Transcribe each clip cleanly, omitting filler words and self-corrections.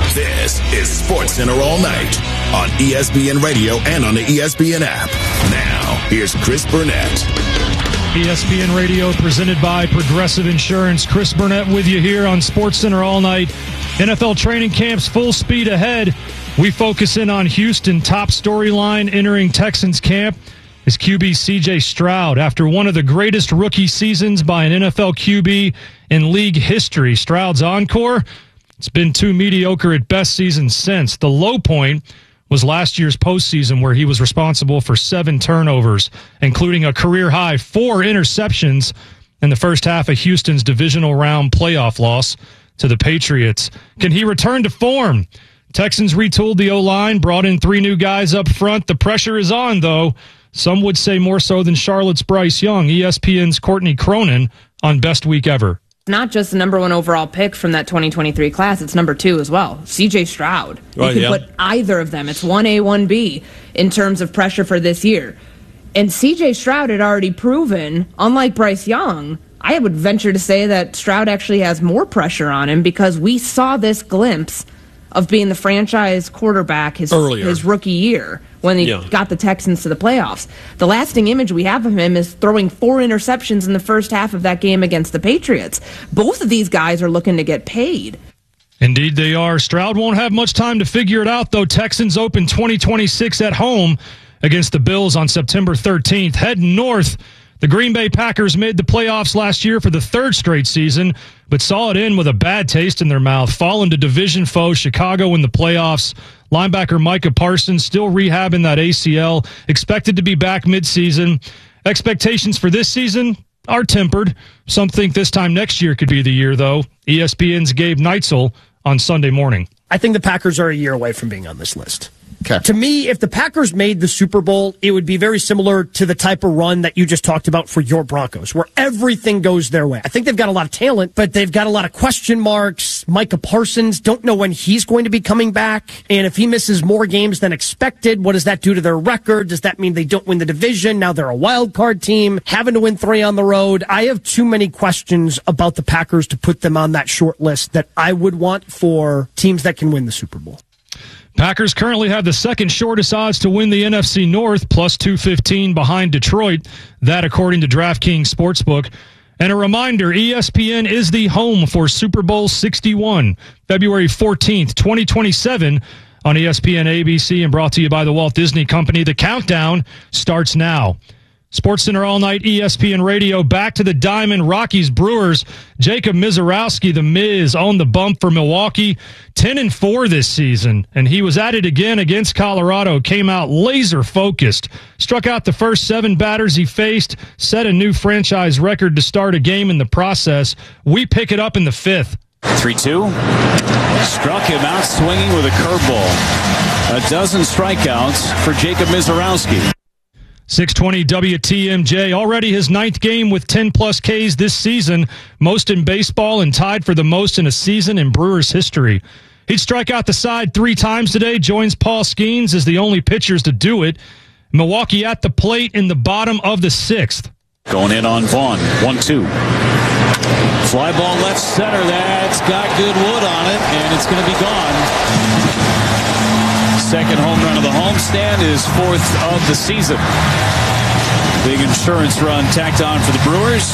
This is SportsCenter All Night on ESPN Radio and on the ESPN app. Now, here's Chris Burnett. ESPN Radio presented by Progressive Insurance. Chris Burnett with you here on SportsCenter All Night. NFL training camps full speed ahead. We focus in on Houston. Top storyline entering Texans camp is QB CJ Stroud. After one of the greatest rookie seasons by an NFL QB in league history, Stroud's encore, it's been too mediocre at best seasons since. The low point was last year's postseason where he was responsible for 7 turnovers, including a career-high 4 interceptions in the first half of Houston's divisional round playoff loss to the Patriots. Can he return to form? Texans retooled the O-line, brought in 3 new guys up front. The pressure is on, though. Some would say more so than Charlotte's Bryce Young. ESPN's Courtney Cronin on Best Week Ever. Not just the number 1 overall pick from that 2023 class, it's number 2 as well. CJ Stroud. You can put either of them. It's 1A, 1B in terms of pressure for this year. And CJ Stroud had already proven, unlike Bryce Young, I would venture to say that Stroud actually has more pressure on him because we saw this glimpse of being the franchise quarterback his rookie year when he got the Texans to the playoffs. The lasting image we have of him is throwing 4 interceptions in the first half of that game against the Patriots. Both of these guys are looking to get paid. Indeed they are. Stroud won't have much time to figure it out, though. Texans open 2026 at home against the Bills on September 13th. Heading north, the Green Bay Packers made the playoffs last year for the 3rd straight season, but saw it end with a bad taste in their mouth, falling to division foe Chicago in the playoffs. Linebacker Micah Parsons still rehabbing that ACL, expected to be back midseason. Expectations for this season are tempered. Some think this time next year could be the year, though. ESPN's Gabe Neitzel on Sunday morning. I think the Packers are a year away from being on this list. Okay. To me, if the Packers made the Super Bowl, it would be very similar to the type of run that you just talked about for your Broncos, where everything goes their way. I think they've got a lot of talent, but they've got a lot of question marks. Micah Parsons, don't know when he's going to be coming back. And if he misses more games than expected, what does that do to their record? Does that mean they don't win the division? Now they're a wild card team, having to win 3 on the road. I have too many questions about the Packers to put them on that short list that I would want for teams that can win the Super Bowl. Packers currently have the 2nd shortest odds to win the NFC North, plus 215 behind Detroit. That according to DraftKings Sportsbook. And a reminder, ESPN is the home for Super Bowl 61, February 14th, 2027 on ESPN ABC and brought to you by the Walt Disney Company. The countdown starts now. SportsCenter All Night, ESPN Radio. Back to the Diamond Rockies Brewers. Jacob Misiorowski, the Miz, on the bump for Milwaukee. 10-4 this season, and he was at it again against Colorado. Came out laser-focused. Struck out the first 7 batters he faced. Set a new franchise record to start a game in the process. We pick it up in the 5th. 3-2. Struck him out swinging with a curveball. A dozen strikeouts for Jacob Misiorowski. 620 WTMJ, already his 9th game with 10-plus Ks this season, most in baseball and tied for the most in a season in Brewers history. He'd strike out the side 3 times today, joins Paul Skeens as the only pitchers to do it. Milwaukee at the plate in the bottom of the 6th. Going in on Vaughn, 1-2. Fly ball left center, that's got good wood on it, and it's going to be gone. 2nd home run of the homestand is 4th of the season. Big insurance run tacked on for the Brewers.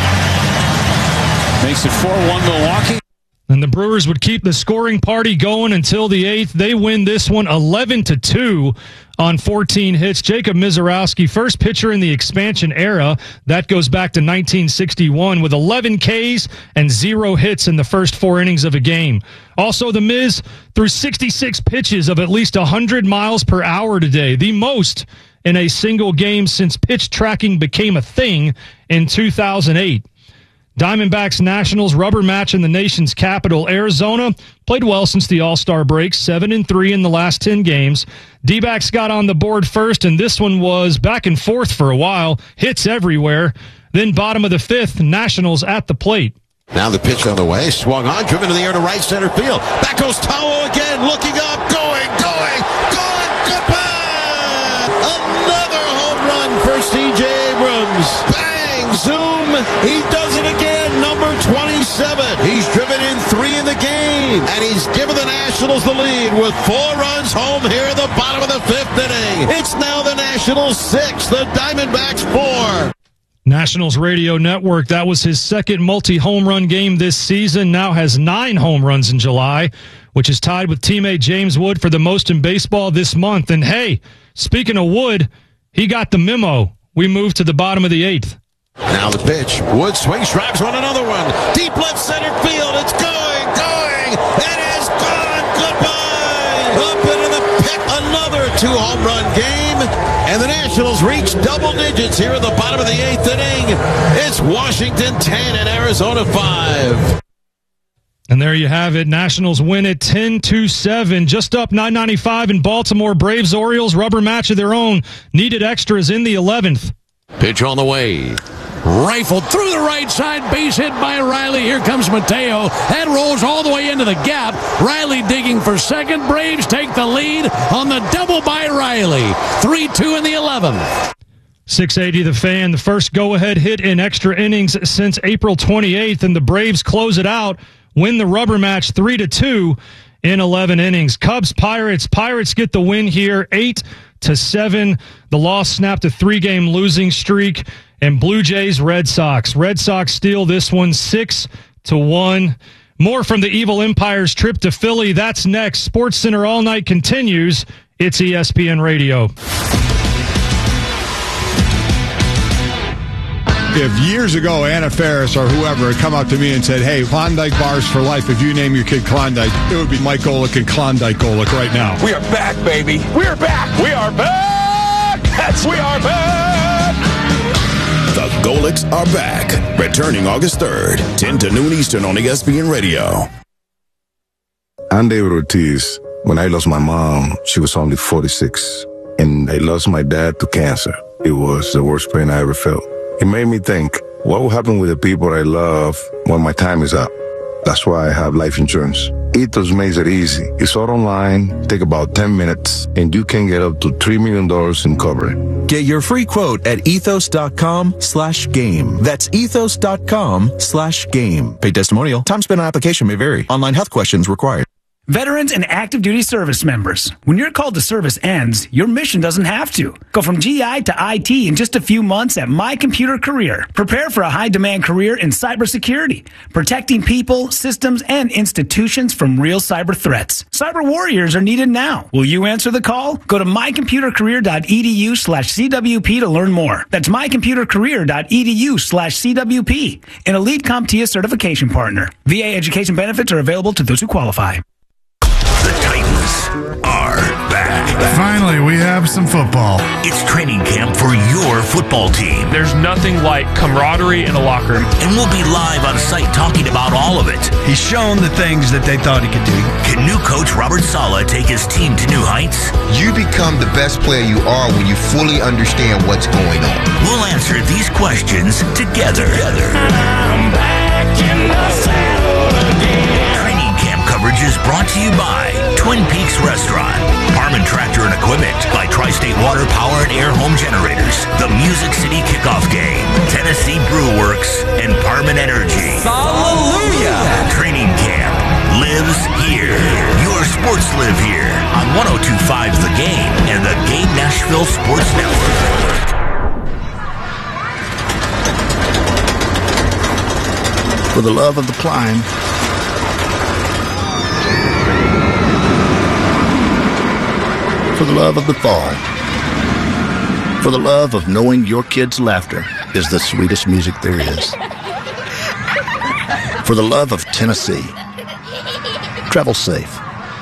Makes it 4-1 Milwaukee. And the Brewers would keep the scoring party going until the 8th. They win this one 11-2 on 14 hits. Jacob Misiorowski, first pitcher in the expansion era. That goes back to 1961 with 11 Ks and 0 hits in the first 4 innings of a game. Also, the Miz threw 66 pitches of at least 100 miles per hour today, the most in a single game since pitch tracking became a thing in 2008. Diamondbacks Nationals rubber match in the nation's capital. Arizona played well since the All-Star break, 7-3 in the last 10 games. D-backs got on the board first, and this one was back and forth for a while. Hits everywhere. Then bottom of the 5th, Nationals at the plate. Now the pitch on the way, swung on, driven to the air to right center field. Back goes Tawo again, looking up, going, goodbye! Another home run for C.J. Abrams. Bang, zoom, he does it again, number 27. He's driven in 3 in the game. game. And he's given the Nationals the lead with 4 runs home here in the bottom of the 5th inning. It's now the Nationals 6, the Diamondbacks 4. Nationals Radio Network, that was his second multi-home run game this season, now has 9 home runs in July, which is tied with teammate James Wood for the most in baseball this month. And hey, speaking of Wood, he got the memo. We moved to the bottom of the 8th. Now the pitch. Wood swings, drives on another one. Deep left center field. It's going. It is gone. Goodbye. Up into the pit. Another 2-home run game. And the Nationals reach double digits here at the bottom of the 8th inning. It's Washington 10 and Arizona 5. And there you have it. Nationals win it 10-7. Just up 995 in Baltimore. Braves, Orioles, rubber match of their own. Needed extras in the 11th. Pitch on the way. Rifled through the right side, base hit by Riley. Here comes Mateo. That rolls all the way into the gap. Riley digging for second. Braves take the lead on the double by Riley. 3-2 in the 11th. 680 The Fan, the first go-ahead hit in extra innings since April 28th, and the Braves close it out, win the rubber match 3-2 in 11 innings. Cubs, Pirates. Pirates get the win here, 8-7. The loss snapped a 3-game losing streak. And Blue Jays, Red Sox. Red Sox steal this one 6-1. More from the Evil Empire's trip to Philly. That's next. SportsCenter All Night continues. It's ESPN Radio. If years ago Anna Faris or whoever had come up to me and said, hey, Klondike bars for life, if you name your kid Klondike, it would be Mike Golick and Klondike Golick right now. We are back, baby. We are back. We are back. We are back. The Golicks are back. Returning August 3rd, 10 to noon Eastern on ESPN Radio. I'm David Ortiz. When I lost my mom, she was only 46. And I lost my dad to cancer. It was the worst pain I ever felt. It made me think, what will happen with the people I love when my time is up? That's why I have life insurance. Ethos makes it easy. It's all online, take about 10 minutes, and you can get up to $3 million in coverage. Get your free quote at ethos.com/game. That's ethos.com/game. Paid testimonial. Time spent on application may vary. Online health questions required. Veterans and active duty service members, when your call to service ends, your mission doesn't have to. Go from GI to IT in just a few months at My Computer Career. Prepare for a high-demand career in cybersecurity, protecting people, systems, and institutions from real cyber threats. Cyber warriors are needed now. Will you answer the call? Go to mycomputercareer.edu/CWP to learn more. That's mycomputercareer.edu/CWP, an elite CompTIA certification partner. VA education benefits are available to those who qualify. The Titans are back. Finally, we have some football. It's training camp for your football team. There's nothing like camaraderie in a locker room. And we'll be live on site talking about all of it. He's shown the things that they thought he could do. Can new coach Robert Saleh take his team to new heights? You become the best player you are when you fully understand what's going on. We'll answer these questions together. I'm back in the saddle again. Training camp coverage is brought to you by Twin Peaks Restaurant, Harmon Tractor and Equipment, by Tri-State Water Power and Air Home Generators, the Music City Kickoff Game, Tennessee Brew Works, and Parman Energy. Hallelujah! Training camp lives here. Your sports live here on 102.5 The Game and the Game Nashville Sports Network. For the love of the climb, for the love of the fall, for the love of knowing your kid's laughter is the sweetest music there is, for the love of Tennessee. Travel safe.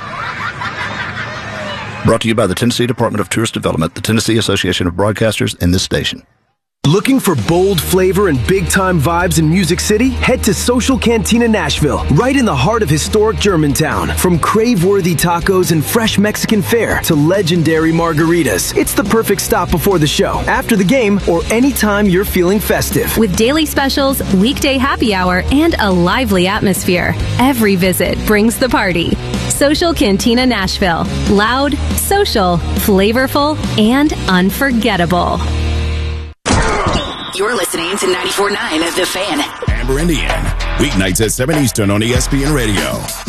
Brought to you by the Tennessee Department of Tourist Development, the Tennessee Association of Broadcasters, and this station. Looking for bold flavor and big-time vibes in Music City? Head to Social Cantina Nashville, right in the heart of historic Germantown. From crave-worthy tacos and fresh Mexican fare to legendary margaritas, it's the perfect stop before the show, after the game, or anytime you're feeling festive. With daily specials, weekday happy hour, and a lively atmosphere, every visit brings the party. Social Cantina Nashville. Loud, social, flavorful, and unforgettable. You're listening to 94.9 The Fan. Amber Indian, weeknights at 7 Eastern on ESPN Radio.